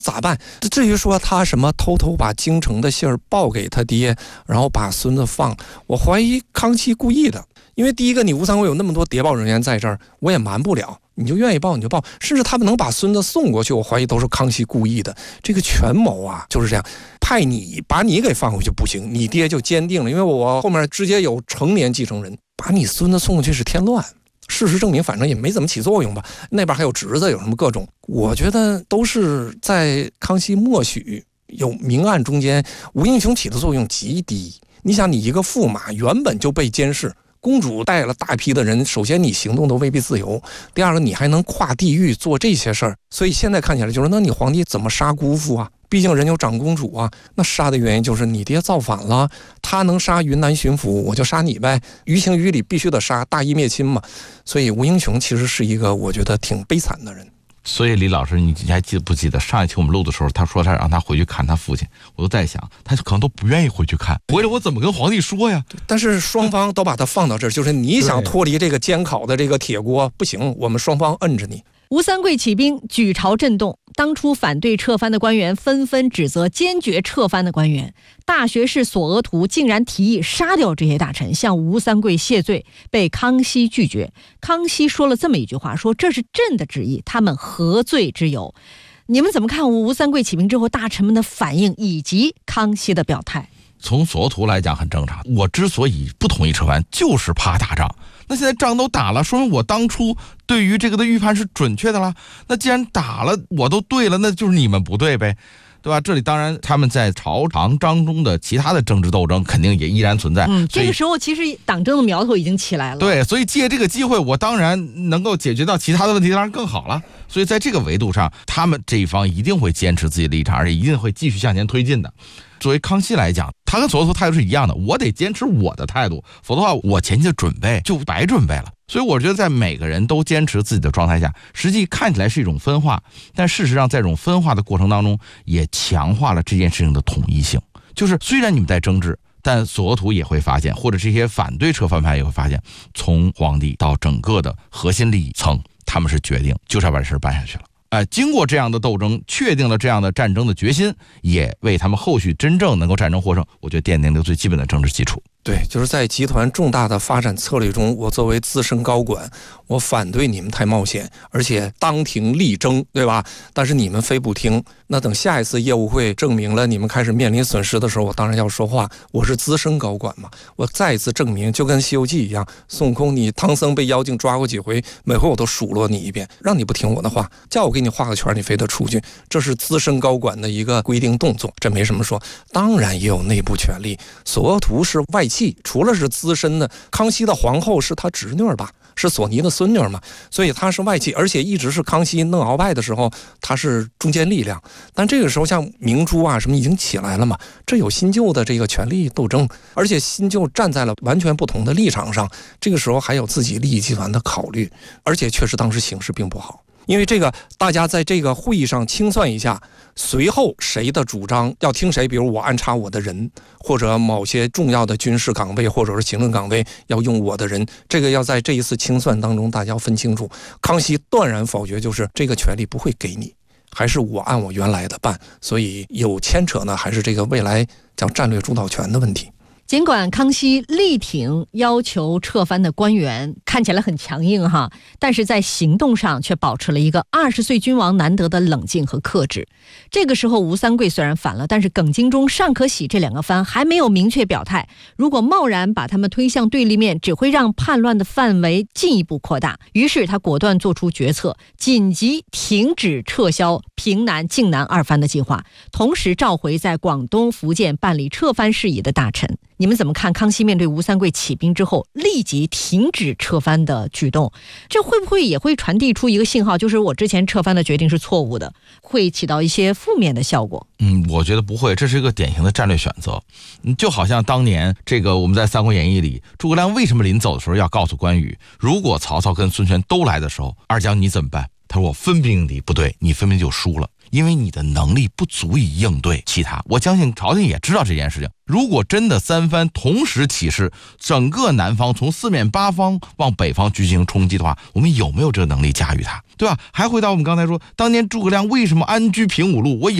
咋办？至于说他什么偷偷把京城的信儿报给他爹，然后把孙子放，我怀疑康熙故意的。因为第一个，你吴三桂有那么多谍报人员在这儿，我也瞒不了，你就愿意报你就报，甚至他们能把孙子送过去，我怀疑都是康熙故意的。这个权谋啊就是这样，派你把你给放回去不行，你爹就坚定了，因为我后面直接有成年继承人，把你孙子送过去是添乱。事实证明反正也没怎么起作用吧，那边还有侄子，有什么各种，我觉得都是在康熙默许有明暗中间，吴英雄起的作用极低。你想，你一个驸马原本就被监视，公主带了大批的人，首先你行动都未必自由，第二个你还能跨地域做这些事儿，所以现在看起来就是，那你皇帝怎么杀姑父啊？毕竟人有长公主啊，那杀的原因就是你爹造反了，他能杀云南巡抚，我就杀你呗，于情于理必须得杀，大义灭亲嘛。所以吴英雄其实是一个我觉得挺悲惨的人。 所以李老师，你还记不记得上一期我们录的时候，他说他让他回去看他父亲，我都在想，他可能都不愿意回去看，回来我怎么跟皇帝说呀？ 但是双方都把他放到这儿，就是你想脱离这个监考的这个铁锅，不行，我们双方摁着你。 吴三桂起兵，举朝震动，当初反对撤藩的官员纷纷指责坚决撤藩的官员，大学士索额图竟然提议杀掉这些大臣，向吴三桂谢罪，被康熙拒绝。康熙说了这么一句话，说这是朕的旨意，他们何罪之有？你们怎么看吴三桂起兵之后大臣们的反应以及康熙的表态？ 从索额图来讲很正常，我之所以不同意撤藩，就是怕打仗。那现在仗都打了，说明我当初对于这个的预判是准确的了。那既然打了，我都对了，那就是你们不对呗，对吧？这里当然他们在朝堂当中的其他的政治斗争肯定也依然存在。 这个时候其实党争的苗头已经起来了。 对，所以借这个机会，我当然能够解决到其他的问题，当然更好了。所以在这个维度上，他们这一方一定会坚持自己的立场，而且一定会继续向前推进的。作为康熙来讲，他跟索额图态度是一样的，我得坚持我的态度，否则的话我前期的准备就白准备了。所以我觉得在每个人都坚持自己的状态下，实际看起来是一种分化，但事实上在这种分化的过程当中，也强化了这件事情的统一性。就是虽然你们在争执，但索额图也会发现，或者这些反对撤藩派也会发现，从皇帝到整个的核心利益层，他们是决定就是要把这事办下去了。经过这样的斗争，确定了这样的战争的决心，也为他们后续真正能够战争获胜，我觉得奠定了最基本的政治基础。 对，就是在集团重大的发展策略中，我作为资深高管，我反对你们太冒险，而且当庭力争，对吧？但是你们非不听，那等下一次业务会证明了你们开始面临损失的时候，我当然要说话。我是资深高管嘛，我再一次证明，就跟《西游记》一样，孙悟空你唐僧被妖精抓过几回，每回我都数落你一遍，让你不听我的话，叫我给你画个圈，你非得出去，这是资深高管的一个规定动作，这没什么说。当然也有内部权力，索额图是外戚，除了是资深的，康熙的皇后是他侄女吧，是索尼的孙女嘛，所以他是外戚，而且一直是康熙弄鳌拜的时候，他是中坚力量。但这个时候像明珠啊什么已经起来了嘛，这有新旧的这个权力斗争，而且新旧站在了完全不同的立场上，这个时候还有自己利益集团的考虑，而且确实当时形势并不好。因为这个大家在这个会议上清算一下，随后谁的主张要听谁，比如我安插我的人，或者某些重要的军事岗位或者是行政岗位要用我的人，这个要在这一次清算当中大家要分清楚。康熙断然否决，就是这个权利不会给你，还是我按我原来的办，所以有牵扯呢，还是这个未来叫战略主导权的问题。 尽管康熙力挺要求撤藩的官员，看起来很强硬哈，但是在行动上却保持了一个20岁君王难得的冷静和克制。这个时候吴三桂虽然反了，但是耿精忠、尚可喜这两个藩还没有明确表态，如果贸然把他们推向对立面，只会让叛乱的范围进一步扩大。于是他果断做出决策，紧急停止撤销平南、靖南二藩的计划，同时召回在广东、福建办理撤藩事宜的大臣。你们怎么看康熙面对吴三桂起兵之后立即停止撤藩的举动？这会不会也会传递出一个信号，就是我之前撤藩的决定是错误的，会起到一些负面的效果？ 我觉得不会，这是一个典型的战略选择。就好像当年这个我们在《三国演义》里，诸葛亮为什么临走的时候要告诉关羽，如果曹操跟孙权都来的时候，二将你怎么办？他说我分兵应敌，不对，你分兵就输了。 因为你的能力不足以应对其他。我相信朝廷也知道这件事情，如果真的三藩同时起事，整个南方从四面八方往北方进行冲击的话，我们有没有这个能力驾驭它，对吧？还回到我们刚才说，当年诸葛亮为什么安居平武路，我有